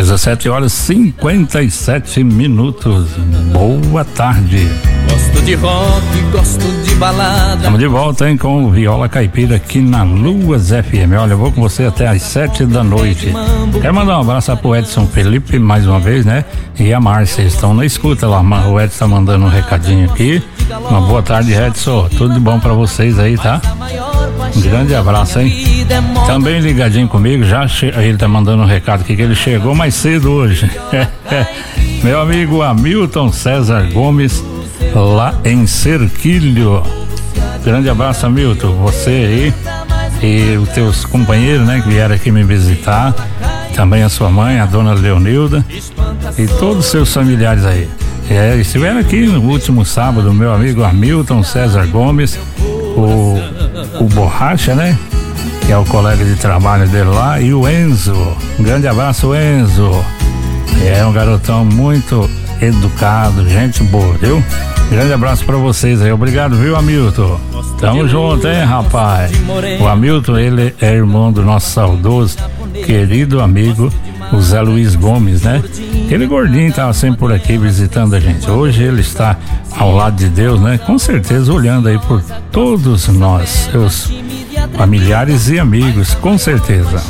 17 horas 57 minutos. Boa tarde. Gosto de rock, gosto de balada. Estamos de volta, hein, com o Viola Caipira aqui na Luas FM. Olha, eu vou com você até às 7 da noite. Quero mandar um abraço pro Edson Felipe mais uma vez, né? E a Márcia, estão na escuta lá. O Edson tá mandando um recadinho aqui. Uma boa tarde, Edson. Tudo de bom pra vocês aí, tá? Um grande abraço, hein? Também ligadinho comigo, ele tá mandando um recado aqui que ele chegou mais cedo hoje. Meu amigo Hamilton César Gomes, lá em Cerquilho. Grande abraço, Hamilton, você aí e os teus companheiros, né, que vieram aqui me visitar. Também a sua mãe, a dona Leonilda, e todos os seus familiares aí. Estiveram aqui no último sábado, meu amigo Hamilton César Gomes, o Borracha, né? Que é o colega de trabalho dele lá, e o Enzo. Um grande abraço, Enzo. É um garotão muito educado, gente boa, viu? Grande abraço pra vocês aí. Obrigado, viu, Hamilton? Tamo junto, hein, rapaz? O Hamilton, ele é irmão do nosso saudoso, querido amigo, o Zé Luiz Gomes, né? Aquele gordinho tava sempre por aqui visitando a gente. Hoje ele está ao lado de Deus, né? Com certeza olhando aí por todos nós, seus familiares e amigos, com certeza.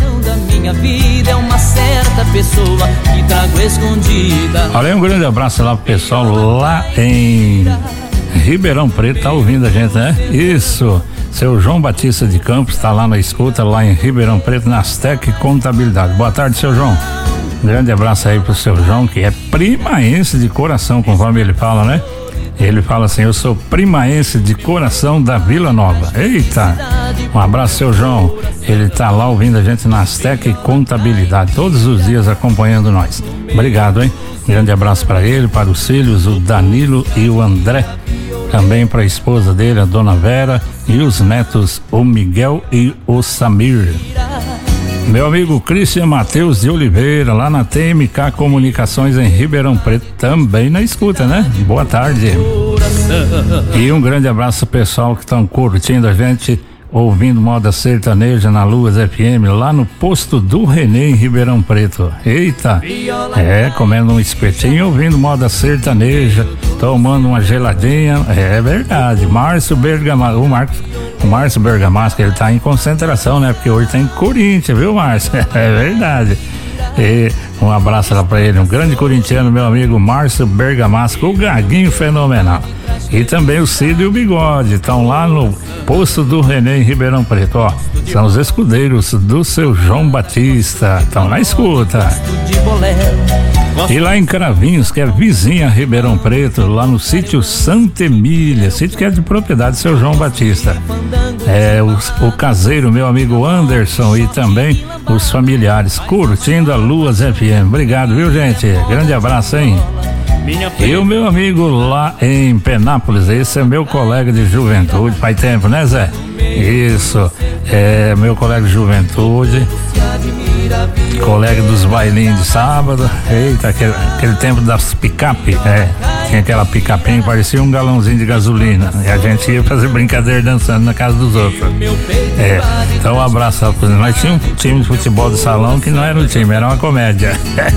Olha, um grande abraço lá pro pessoal lá em Ribeirão Preto, tá ouvindo a gente, né? Isso, seu João Batista de Campos tá lá na escuta, lá em Ribeirão Preto, na Astec Contabilidade. Boa tarde, seu João. Um grande abraço aí pro seu João, que é primaense de coração, conforme ele fala, né? Ele fala assim: eu sou primaense de coração da Vila Nova. Eita! Um abraço, seu João. Ele tá lá ouvindo a gente na Astec Contabilidade, todos os dias acompanhando nós. Obrigado, hein? Um grande abraço para ele, para os filhos, o Danilo e o André. Também para a esposa dele, a dona Vera, e os netos, o Miguel e o Samir. Meu amigo Cristian Matheus de Oliveira, lá na TMK Comunicações em Ribeirão Preto, também na escuta, né? Boa tarde. E um grande abraço pessoal que estão curtindo a gente, ouvindo moda sertaneja na Luas FM, lá no posto do Renê em Ribeirão Preto. Eita! Comendo um espetinho, ouvindo moda sertaneja, tomando uma geladinha. É verdade. Márcio Bergamasco, o Márcio Bergamasco, ele tá em concentração, né? Porque hoje tem Corinthians, viu, Márcio? É verdade. E um abraço lá pra ele, um grande corintiano, meu amigo Márcio Bergamasco, o Gaguinho fenomenal. E também o Cid e o Bigode estão lá no posto do Renê em Ribeirão Preto, ó. São os escudeiros do seu João Batista, estão na escuta. E lá em Cravinhos, que é vizinha Ribeirão Preto, lá no sítio Santa Emília, sítio que é de propriedade do seu João Batista. O caseiro, meu amigo Anderson, e também os familiares curtindo a Luas FM. Obrigado, viu, gente? Grande abraço, hein? E o meu amigo lá em Penápolis, esse é meu colega de juventude, faz tempo, né, Zé? Isso, é meu colega de juventude, colega dos bailinhos de sábado. Eita, aquele tempo das picape, tinha aquela picapinha que parecia um galãozinho de gasolina, e a gente ia fazer brincadeira dançando na casa dos outros. Então um abraço. Nós tínhamos um time de futebol de salão que não era um time, era uma comédia.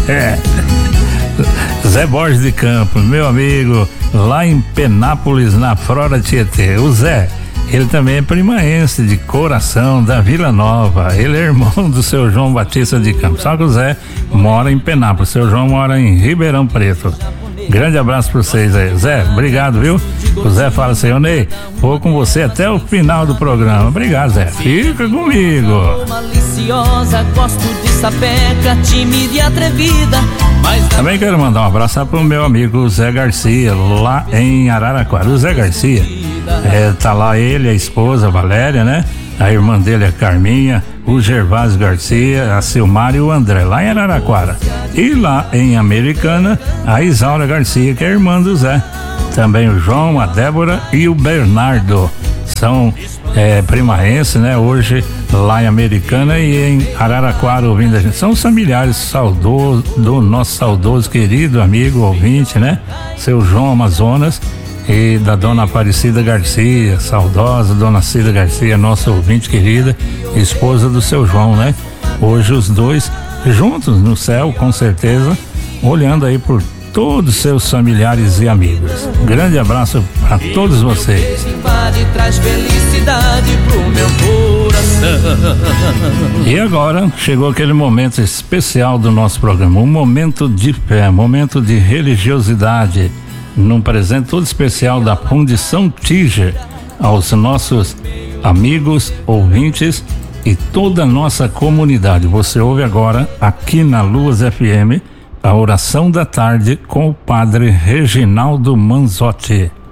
Zé Borges de Campos, meu amigo, lá em Penápolis, na Frora Tietê. O Zé, ele também é primaense de coração da Vila Nova. Ele é irmão do seu João Batista de Campos. Só que o Zé mora em Penápolis, seu João mora em Ribeirão Preto. Grande abraço pra vocês aí. Zé, obrigado, viu? O Zé fala assim: ô Ney, vou com você até o final do programa. Obrigado, Zé. Fica comigo. Maliciosa, gosto de sapeca, tímida e atrevida. Também quero mandar um abraço pro meu amigo Zé Garcia, lá em Araraquara. O Zé Garcia, tá lá ele, a esposa Valéria, né? A irmã dele, a Carminha, o Gervásio Garcia, a Silmar e o André, lá em Araraquara. E lá em Americana, a Isaura Garcia, que é irmã do Zé. Também o João, a Débora e o Bernardo. São primaenses, né? Hoje lá em Americana e em Araraquara ouvindo a gente. São os familiares saudosos do nosso saudoso querido amigo ouvinte, né? Seu João Amazonas e da dona Aparecida Garcia, saudosa dona Cida Garcia, nossa ouvinte querida, esposa do seu João, né? Hoje os dois juntos no céu, com certeza, olhando aí por todos seus familiares e amigos. Grande abraço para todos vocês. Traz felicidade pro meu coração. E agora chegou aquele momento especial do nosso programa, um momento de fé, momento de religiosidade, num presente todo especial da Fundição Tiger aos nossos amigos, ouvintes e toda a nossa comunidade. Você ouve agora aqui na Luz FM a oração da tarde com o padre Reginaldo Manzotti.